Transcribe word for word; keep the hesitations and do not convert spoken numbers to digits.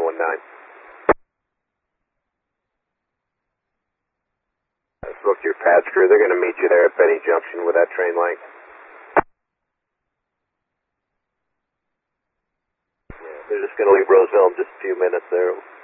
one nine. I spoke to your patch crew. They're going to meet you there at Benny Junction with that train length. Yeah, they're just going to leave Roseville in just a few minutes there.